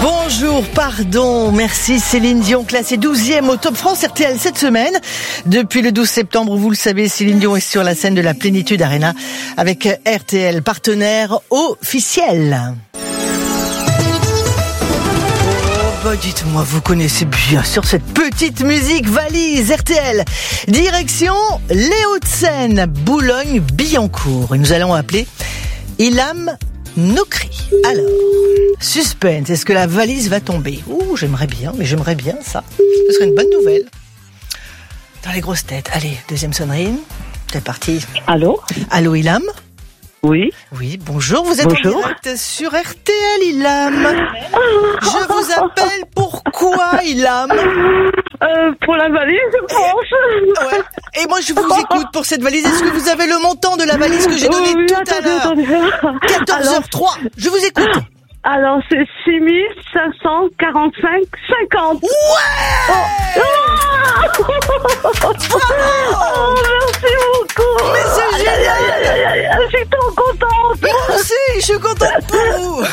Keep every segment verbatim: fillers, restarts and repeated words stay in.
Bonjour, pardon, merci Céline Dion, classée douzième au Top France R T L cette semaine. Depuis le douze septembre, vous le savez, Céline Dion est sur la scène de la Plénitude Arena avec R T L, partenaire officiel. Oh, bah dites-moi, vous connaissez bien sûr cette petite musique valise R T L. Direction les Hauts-de-Seine, Boulogne-Billancourt. Et nous allons appeler Ilham Noukri. Alors, suspense, est-ce que la valise va tomber? Ouh, j'aimerais bien, mais j'aimerais bien ça. Ce serait une bonne nouvelle. Dans les grosses têtes. Allez, deuxième sonnerie. C'est parti. Allô? Allô, Ilham? Oui. Oui, bonjour, vous êtes Bonjour. en direct sur R T L, Ilham. Je vous appelle pourquoi, Ilham? Euh, pour la valise, je pense. Ouais. Et moi, je vous écoute pour cette valise. Est-ce que vous avez le montant de la valise que j'ai donnée Oui, tout attendez, à l'heure? attendez. quatorze heures trois. Je vous écoute. Alors, c'est six mille cinq cent quarante-cinq cinquante. Ouais! Oh, oh, merci beaucoup. Mais c'est génial! Je suis trop contente. Moi aussi, je suis contente pour vous.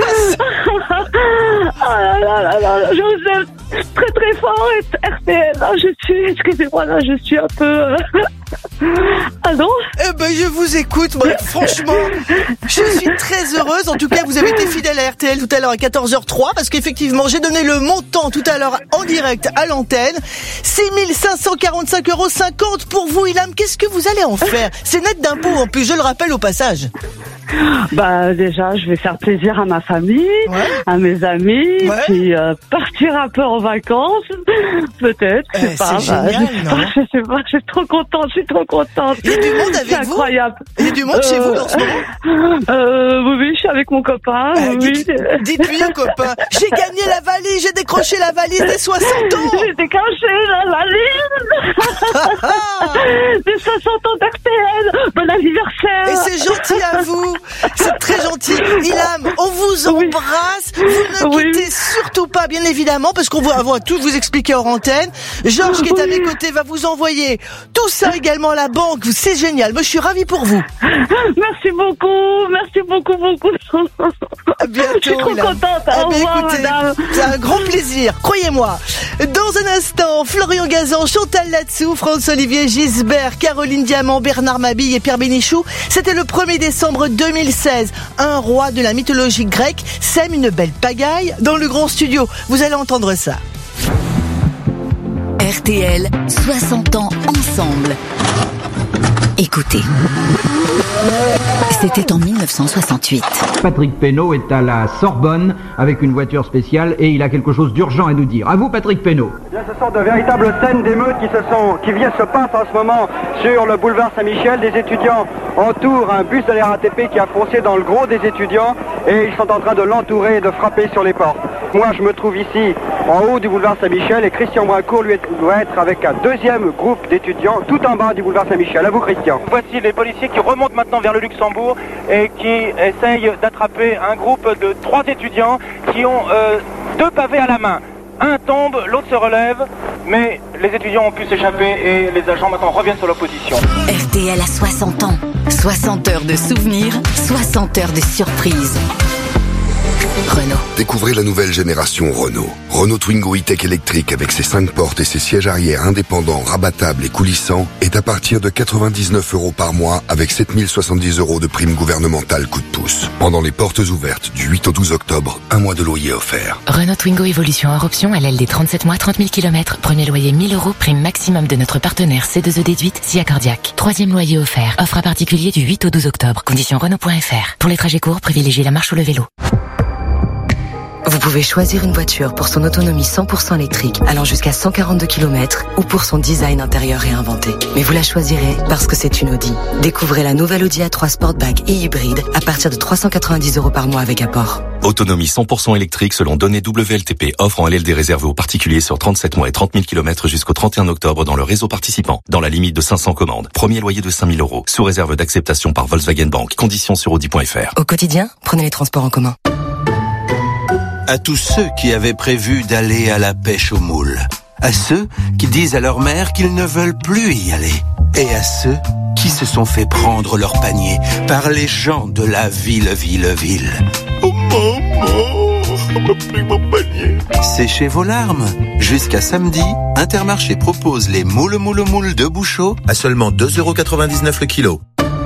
Oh là là là là, je vous aime très très fort, R T L. Là, je suis, excusez-moi, là, je suis un peu... Allô? Eh ben, je vous écoute, moi, franchement. Je suis très heureuse. En tout cas, vous avez été fidèle à R T L tout à l'heure à quatorze heures trois, parce qu'effectivement, j'ai donné le montant tout à l'heure en direct à l'antenne. six mille cinq cent quarante-cinq euros cinquante pour vous, Ilham. Qu'est-ce que vous allez en faire? C'est net d'impôts, en plus, je le rappelle au passage. Bah déjà, je vais faire plaisir à ma famille, Ouais. à mes amis, Ouais. puis euh, partir un peu en vacances, peut-être, je sais Eh, pas. c'est bah, génial, je sais non pas, je sais pas, je suis trop contente, je suis trop contente. Il y a du monde avec C'est vous? incroyable. Il y a du monde chez vous en ce moment? Euh, oui, oui, je suis avec mon copain. Euh, oui, dites, oui. dites-lui au copain, j'ai gagné la valise, j'ai décroché la valise des soixante ans. J'ai décroché la valise des soixante ans d'R T L. Bon anniversaire. Et c'est gentil à vous, c'est très gentil. Ilham, on vous Oui. embrasse, vous ne Oui. quittez surtout pas, bien évidemment, parce qu'on va, on va tout vous expliquer hors antenne. Georges, qui est à mes côtés, va vous envoyer tout ça également à la banque. C'est génial, moi je suis ravie pour vous. Merci beaucoup, merci beaucoup, beaucoup. À bientôt, Je suis trop Ilham. contente. Ah Au ben, revoir, écoutez, madame. c'est un grand plaisir, croyez-moi. Dans un instant, Florian Gazan, Chantal Latsou, François-Olivier Gisbert, Caroline Diamant, Bernard Mabille et Pierre Bénichou. C'était le premier décembre deux mille seize. Un roi de la mythologie grecque sème une belle pagaille dans le grand studio. Vous allez entendre ça. R T L, soixante ans ensemble. Écoutez. C'était en mille neuf cent soixante-huit. Patrick Pénaud est à la Sorbonne avec une voiture spéciale et il a quelque chose d'urgent à nous dire. À vous, Patrick Pénaud. Bien, ce sont de véritables scènes d'émeutes qui se sont, qui viennent se passer en ce moment sur le boulevard Saint-Michel. Des étudiants entourent un bus de la R A T P qui a foncé dans le gros des étudiants et ils sont en train de l'entourer et de frapper sur les portes. Moi, je me trouve ici en haut du boulevard Saint-Michel et Christian Brincourt lui doit être avec un deuxième groupe d'étudiants tout en bas du boulevard Saint-Michel. À vous, Christian. Voici les policiers qui remontent maintenant vers le Luxembourg et qui essayent d'attraper un groupe de trois étudiants qui ont euh, deux pavés à la main. Un tombe, l'autre se relève, mais les étudiants ont pu s'échapper et les agents maintenant reviennent sur leur position. R T L a soixante ans. soixante heures de souvenirs, soixante heures de surprises. Renault. Découvrez la nouvelle génération Renault. Renault Twingo E-Tech électrique avec ses cinq portes et ses sièges arrière indépendants, rabattables et coulissants est à partir de quatre-vingt-dix-neuf euros par mois avec sept mille soixante-dix euros de prime gouvernementale coup de pouce. Pendant les portes ouvertes du huit au douze octobre, un mois de loyer offert. Renault Twingo Evolution hors option à l'aile des trente-sept mois, trente mille kilomètres. Premier loyer mille euros, prime maximum de notre partenaire C deux E déduite, S I A Cardiaque. Troisième loyer offert. Offre à particulier du huit au douze octobre. Conditions Renault point F R. Pour les trajets courts, privilégiez la marche ou le vélo. Vous pouvez choisir une voiture pour son autonomie cent pour cent électrique allant jusqu'à cent quarante-deux kilomètres ou pour son design intérieur réinventé. Mais vous la choisirez parce que c'est une Audi. Découvrez la nouvelle Audi A trois Sportback et hybride à partir de trois cent quatre-vingt-dix euros par mois avec apport. Autonomie cent pour cent électrique selon données W L T P. Offre en L L D réservée aux particuliers sur trente-sept mois et trente mille kilomètres jusqu'au trente et un octobre dans le réseau participant. Dans la limite de cinq cents commandes. Premier loyer de cinq mille euros. Sous réserve d'acceptation par Volkswagen Bank. Conditions sur Audi point F R. Au quotidien, prenez les transports en commun. À tous ceux qui avaient prévu d'aller à la pêche aux moules. À ceux qui disent à leur mère qu'ils ne veulent plus y aller. Et à ceux qui se sont fait prendre leur panier par les gens de la ville, ville, ville. Oh maman, Séchez vos larmes. Jusqu'à samedi, Intermarché propose les moules moules moules de Bouchot à seulement deux euros quatre-vingt-dix-neuf le kilo.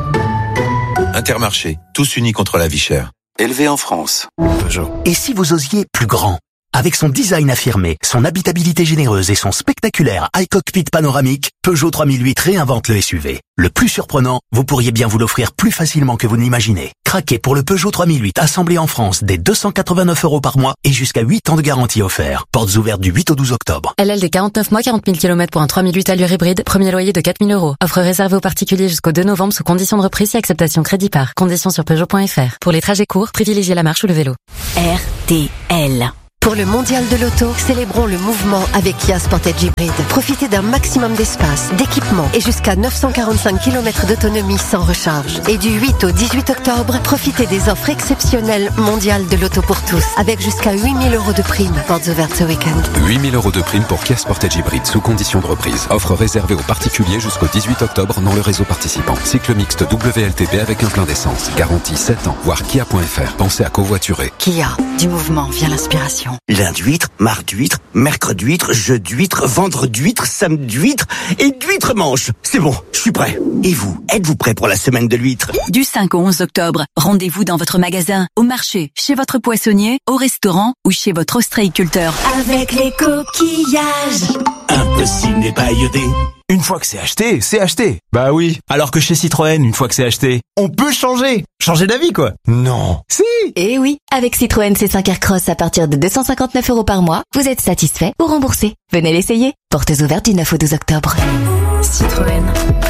Intermarché, tous unis contre la vie chère. Élevé en France. Peugeot. Et si vous osiez plus grand? Avec son design affirmé, son habitabilité généreuse et son spectaculaire high cockpit panoramique, Peugeot trois mille huit réinvente le S U V. Le plus surprenant, vous pourriez bien vous l'offrir plus facilement que vous n'imaginez. Craquez pour le Peugeot trois mille huit assemblé en France dès deux cent quatre-vingt-neuf euros par mois et jusqu'à huit ans de garantie offert. Portes ouvertes du huit au douze octobre. L L D quarante-neuf mois, quarante mille kilomètres pour un trois mille huit allure hybride. Premier loyer de quatre mille euros. Offre réservée aux particuliers jusqu'au deux novembre sous conditions de reprise et acceptation crédit par. Conditions sur Peugeot point F R. Pour les trajets courts, privilégiez la marche ou le vélo. R T L. Pour le mondial de l'auto, célébrons le mouvement avec Kia Sportage Hybrid. Profitez d'un maximum d'espace, d'équipement et jusqu'à neuf cent quarante-cinq kilomètres d'autonomie sans recharge. Et du huit au dix-huit octobre, profitez des offres exceptionnelles mondiales de l'auto pour tous, avec jusqu'à huit mille euros de prime. Portes ouvertes ce week-end. huit mille euros de prime pour Kia Sportage Hybrid sous condition de reprise. Offre réservée aux particuliers jusqu'au dix-huit octobre dans le réseau participant. Cycle mixte W L T P avec un plein d'essence. Garantie sept ans. Voir kia point F R. Pensez à covoiturer. Kia, du mouvement vient l'inspiration. Lundi huître, mardi huître, mercredi huître, jeudi huître, vendredi huître, samedi huître et d'huître manche. C'est bon, je suis prêt. Et vous, êtes-vous prêt pour la semaine de l'huître? Du cinq au onze octobre, rendez-vous dans votre magasin, au marché, chez votre poissonnier, au restaurant ou chez votre ostréiculteur. Avec les coquillages. Impossible n'est pas iodé. Une fois que c'est acheté, c'est acheté. Bah oui. Alors que chez Citroën, une fois que c'est acheté, on peut changer. Changer d'avis, quoi. Non. Si. Eh oui. Avec Citroën C cinq Aircross à partir de deux cent cinquante-neuf euros par mois, vous êtes satisfait ou remboursé. Venez l'essayer. Portes ouvertes du neuf au douze octobre. Citroën.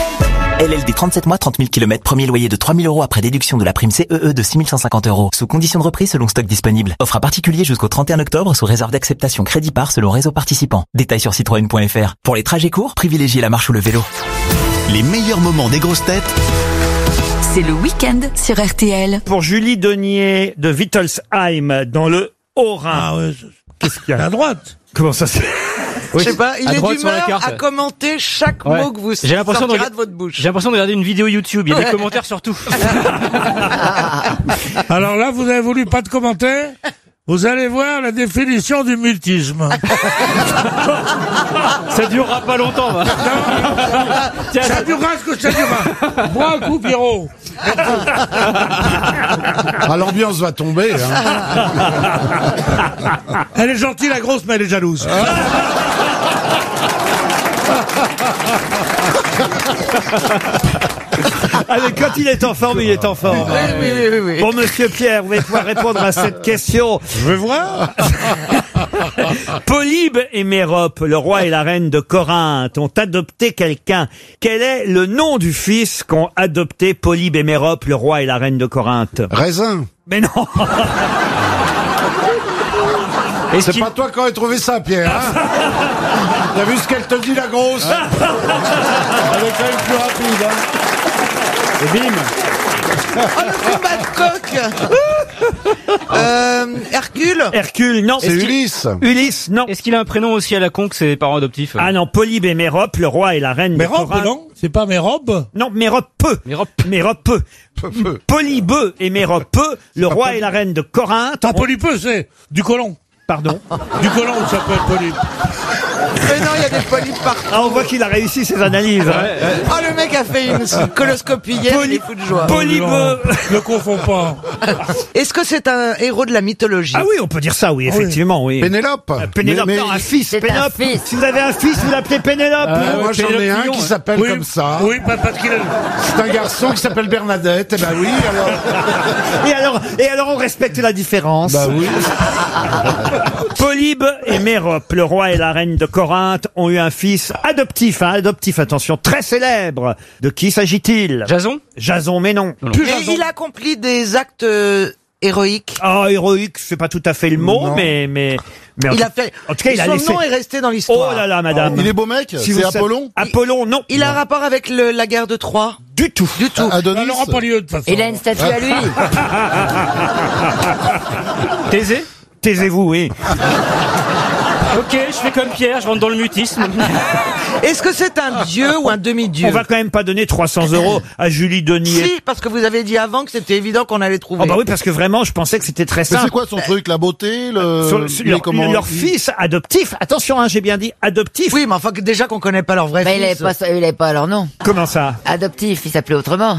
L L D trente-sept mois, trente mille kilomètres, premier loyer de trois mille euros après déduction de la prime C E E de six mille cent cinquante euros. Sous condition de reprise selon stock disponible. Offre à particulier jusqu'au trente et un octobre sous réserve d'acceptation crédit par selon réseau participant. Détails sur citroën point F R. Pour les trajets courts, privilégiez la marche ou le vélo. Les meilleurs moments des grosses têtes, c'est le week-end sur R T L. Pour Julie Denier de Wittelsheim dans le Haut-Rhin. Ah ouais, qu'est-ce qu'il y a à droite? Comment ça se fait? Oui. Je sais pas, il À est droite sur la d'humeur carte. à commenter chaque Ouais. mot que vous J'ai l'impression de, sortira rega- de votre bouche. J'ai l'impression de regarder une vidéo YouTube. Il y a Ouais. des commentaires sur tout. Alors là, vous avez voulu pas de commentaires? Vous allez voir la définition du mutisme. Ça durera pas longtemps, va. Tiens, ça durera ce que ça durera. Bois un coup, Pierrot. Ah, l'ambiance va tomber. Hein. Elle est gentille, la grosse, mais elle est jalouse. Allez, quand il est en forme, il est en forme. Oui, oui, oui, oui, oui. Bon, monsieur Pierre, vous allez pouvoir répondre à cette question. Je veux voir. Polybe et Mérope, le roi et la reine de Corinthe, ont adopté quelqu'un. Quel est le nom du fils qu'ont adopté Polybe et Mérope, le roi et la reine de Corinthe? Raisin. Mais non. C'est pas toi qui aurais trouvé ça, Pierre. Hein. T'as vu ce qu'elle te dit, la grosse? Elle est quand même plus rapide. Hein. Et bim. Oh, le combat de coq. euh, Hercule. Hercule, non. C'est Ulysse. Ulysse, non. Est-ce qu'il a un prénom aussi à la con que ses parents adoptifs? Ah non, Polybe et Mérope, le roi et la reine Mes de robes, Corinthe. non? C'est pas mes robes? Non, Mérope peu. Mérope. Mérope peu. Polybe et Mérope peu, le roi et la reine de Corinthe. Ah, ont- Polypeux, c'est du colon. Pardon. Du colon, ça peut être Polype. Mais non, il y a des polypes partout. Ah, on voit qu'il a réussi ses analyses. hein. Oh, le mec a fait une coloscopie hier, il est fou de joie. Polybe. Ne confonds pas. Est-ce que c'est un héros de la mythologie? Ah oui, on peut dire ça, oui, effectivement, oui. Pénélope. Euh, Pénélope, Mais- mais- non, un fils, C'est un Pénélope. fils. Si vous avez un fils, vous l'appelez Pénélope. Ah, ou- moi, j'en ai un qui s'appelle Oui, comme ça. Oui, pas parce qu'il a... C'est un garçon qui s'appelle Bernadette. Eh ben oui, alors. Et alors, et alors on respecte la différence. Bah oui. Polybe et Mérope, le roi et la reine de Corinthe, ont eu un fils adoptif, hein, adoptif, attention, très célèbre. De qui s'agit-il? Jason? Jason, mais non. Mais il accomplit des actes euh, héroïques. Ah, héroïque, c'est pas tout à fait le mot, Non. mais, mais, mais en, Il tout, a fait. en tout cas, il a son laissé. nom est resté dans Oh l'histoire. là là, madame. Il est beau mec. Si vous C'est savez- Apollon. Apollon, non. Il a un rapport avec le- la guerre de Troie. Du tout. Du tout. Adonis. Ça n'aura pas lieu, de toute façon. Il a une statue à lui. Taisez Taisez-vous, oui. Ok, je fais comme Pierre, je rentre dans le mutisme. Est-ce que c'est un dieu ou un demi-dieu? On va quand même pas donner trois cents euros à Julie Denier. Si, parce que vous avez dit avant que c'était évident qu'on allait trouver. Oh bah oui, parce que vraiment, je pensais que c'était très Mais simple. c'est quoi son truc, la beauté, le... Sur- il sur est leur, comment leur fils adoptif. Attention, hein, j'ai bien dit adoptif. Oui, mais enfin, que déjà qu'on connaît pas leur vrai Mais il fils. n'avait pas, il avait pas leur nom. Comment ça? Adoptif, il s'appelait autrement.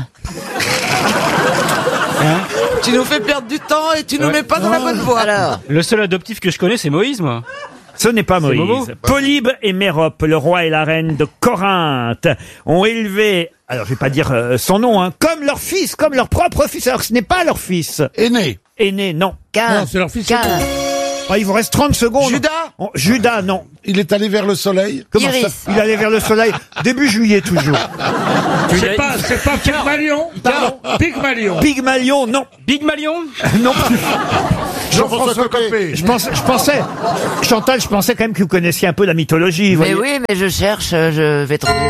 Tu nous fais perdre du temps et tu nous Ouais. mets pas dans la bonne voie. Alors, Le seul adoptif que je connais, c'est Moïse, moi. Ce n'est pas C'est Moïse. Momo. Polybe et Mérope, le roi et la reine de Corinthe, ont élevé, alors je vais pas dire euh, son nom, hein, comme leur fils, comme leur propre fils, alors que ce n'est pas leur fils. Aîné. Aîné, non. Cain. Non, c'est leur fils. Cain. Ah, il vous reste trente secondes. Judas Oh, Judas, non. Il est allé vers le soleil. Comment Iris. ça? Il allait vers le soleil. Début juillet, toujours. C'est pas, c'est pas Pygmalion. Pardon. Pygmalion. Pygmalion, non. Big Malion. Non plus. Jean-François Copé. Je pense, je pensais, Chantal, je pensais quand même que vous connaissiez un peu la mythologie. Vous Mais voyez. oui, mais je cherche, euh, je vais trouver.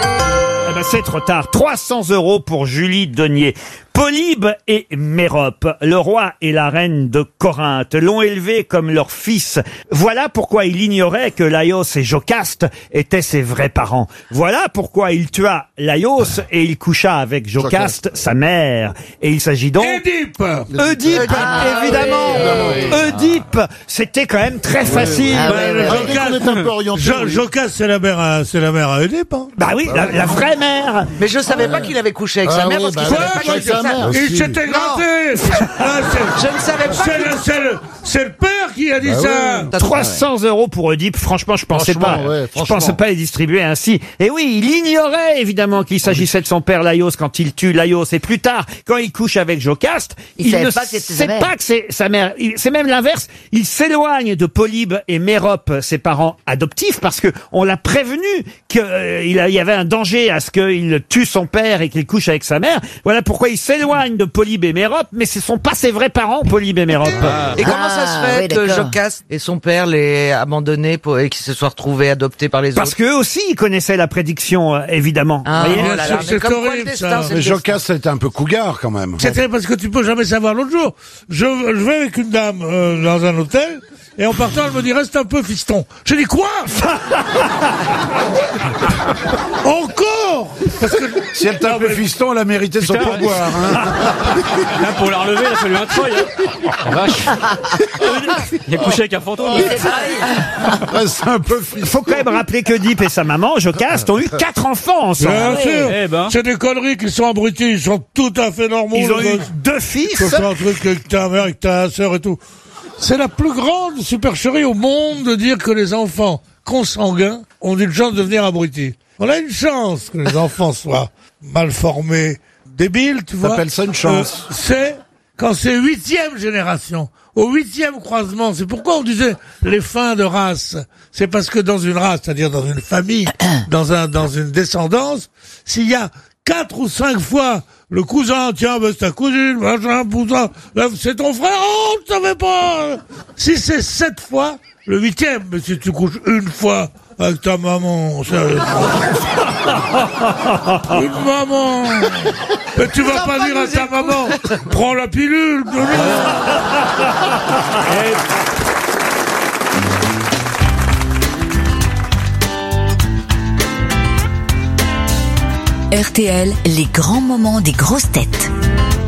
Eh ben, c'est trop tard. trois cents euros pour Julie Denier. Polybe et Mérope, le roi et la reine de Corinthe, l'ont élevé comme leur fils. Voilà pourquoi il ignorait que Laios et Jocaste étaient ses vrais parents. Voilà pourquoi il tua Laios et il coucha avec Jocaste, sa mère. Et il s'agit donc... Édipe. Oedipe, Ah, évidemment. Oedipe, c'était quand même très facile. Ah, Bah, ouais, le ouais. Jocaste, On est un peu orienté, Jo- oui. Jocaste, c'est la mère à, c'est la mère à Oedipe, hein. Bah oui, la, la vraie mère. Mais je savais pas qu'il avait couché avec Ah sa mère oui, parce bah qu'il ouais, savait pas avec qu'il sa était mère. ça. Il s'était gratté. Ah, c'est- Je ne savais pas. C'est le, c'est le, c'est le père qui a dit Bah ça. oui. trois cents euros pour Oedipe. Franchement, je pensais pas. Franchement, ouais, je franchement. pensais pas les distribuer ainsi. Et oui, il ignorait évidemment qu'il s'agissait de son père Laios quand il tue Laios. Et plus tard, quand il couche avec Jocaste, Il il, savait ne pas que c'était sa sait mère. pas que c'est sa mère. Il- C'est même l'inverse. Il s'éloigne de Polybe et Mérope, ses parents adoptifs, parce que on l'a prévenu qu'il y avait un danger à ce qu'il tue son père et qu'il couche avec sa mère. Voilà pourquoi il s'éloigne de Polybe et Mérope, mais ce sont pas ses vrais parents, Polybe et Mérope. Et comment ça se Ah, fait oui, que d'accord. Jocaste et son père l'aient abandonné pour, et qu'ils se soient retrouvés adoptés par les Parce autres? qu'eux aussi, ils connaissaient la prédiction, euh, évidemment. Ah, Vous voyez oh là là, C'est- mais c'est comme quoi le horrible, destin, ça. c'est le Mais destin. Jocaste, c'était un peu cougar, quand même. C'était parce que tu peux jamais savoir. L'autre jour, je, je vais avec une dame euh, dans un hôtel, et en partant, elle me dit, reste un peu fiston. Je dis, quoi? Encore? Parce que, Si elle tapait fiston, elle a mérité son Putain, pourboire. Hein. Là, pour la relever, il a fallu un treuil. Hein. Oh, vache. Il a couché avec un fantôme. Reste un peu fiston. Il faut quand même rappeler que Oedipe et sa maman, Jocaste, ont eu quatre enfants ensemble. bien sûr, Eh ben. c'est des conneries qu'ils sont abrutis, ils sont tout à fait normaux. Ils ont les eu gosses. deux fils. Faut faire un truc avec ta mère, avec ta sœur et tout. C'est la plus grande supercherie au monde de dire que les enfants consanguins ont une chance de devenir abrutis. On a une chance que les enfants soient mal formés, débiles, tu vois. T'appelles ça une chance. Euh, c'est quand c'est huitième génération, au huitième croisement. C'est pourquoi on disait les fins de race. C'est parce que dans une race, c'est-à-dire dans une famille, dans un, dans une descendance, s'il y a quatre ou cinq fois le cousin, tiens, ben, c'est ta cousine, machin, cousin, là, c'est ton frère, oh, je savais pas. Si c'est sept fois, le huitième, mais si tu couches une fois avec ta maman, sérieusement. Une maman. Mais tu vas pas dire à ta maman, prends la pilule. R T L, les grands moments des grosses têtes.